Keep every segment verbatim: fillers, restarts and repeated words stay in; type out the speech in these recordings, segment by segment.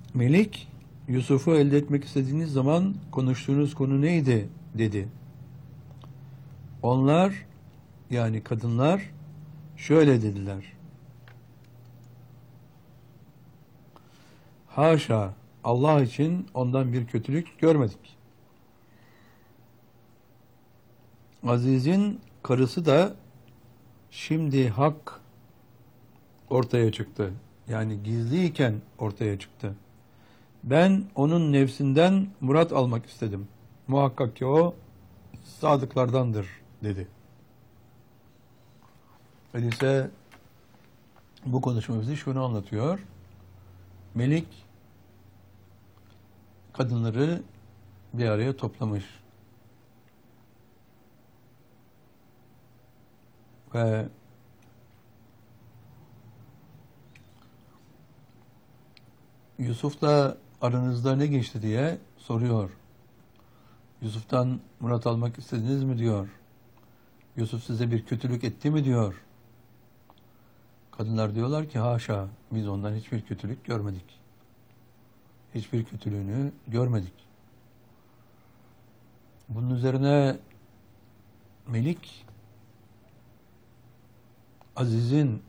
Melik, Yusuf'u elde etmek istediğiniz zaman konuştuğunuz konu neydi dedi. Onlar, yani kadınlar şöyle dediler. Haşa, Allah için ondan bir kötülük görmedik. Aziz'in karısı da şimdi hak ortaya çıktı. Yani gizliyken ortaya çıktı. Ben onun nefsinden murat almak istedim. Muhakkak ki o sadıklardandır dedi. Öyleyse bu konuşma bize şunu anlatıyor. Melik kadınları bir araya toplamış. Ve Yusuf'la aranızda ne geçti diye soruyor. Yusuf'tan murat almak istediniz mi diyor. Yusuf size bir kötülük etti mi diyor. Kadınlar diyorlar ki haşa, biz ondan hiçbir kötülük görmedik. Hiçbir kötülüğünü görmedik. Bunun üzerine Melik Aziz'in,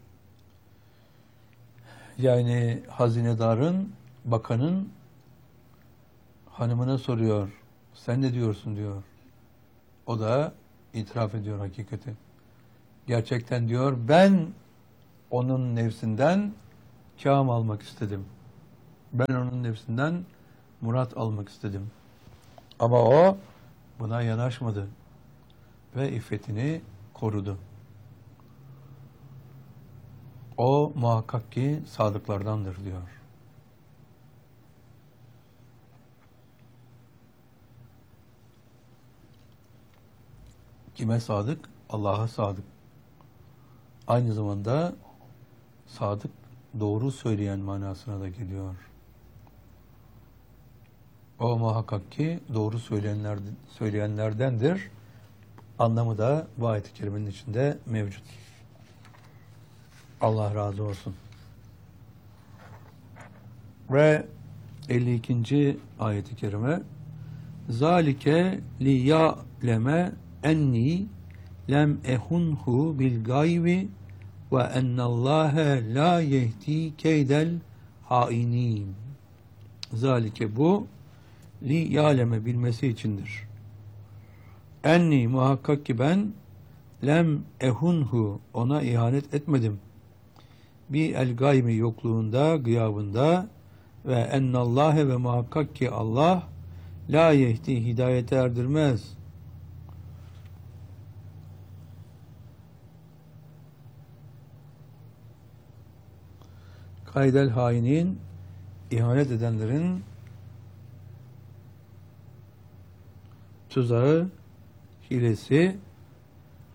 yani hazinedarın, bakanın hanımına soruyor. Sen ne diyorsun diyor. O da itiraf ediyor hakikati. Gerçekten diyor ben onun nefsinden kâm almak istedim. Ben onun nefsinden murat almak istedim. Ama o buna yanaşmadı ve iffetini korudu. O muhakkak ki sadıklardandır diyor. Kime sadık? Allah'a sadık. Aynı zamanda sadık, doğru söyleyen manasına da geliyor. O muhakkak ki doğru söyleyenler, söyleyenlerdendir. Anlamı da bu ayet-i kerimenin içinde mevcut. Allah razı olsun. Ve elli ikinci ayet-i kerime Zalike li ya'leme enni lem ehunhu bil gaybi ve ennallâhe la yehdi keydel hainin. Zalike bu li ya'leme bilmesi içindir. Enni muhakkak ki ben lem ehunhu ona ihanet etmedim. Bir el gaybi yokluğunda, gıyabında ve ennallâhe ve muhakkak ki Allah la yehdi hidayete erdirmez. Kaydel hainin, ihanet edenlerin tuzağı, hilesi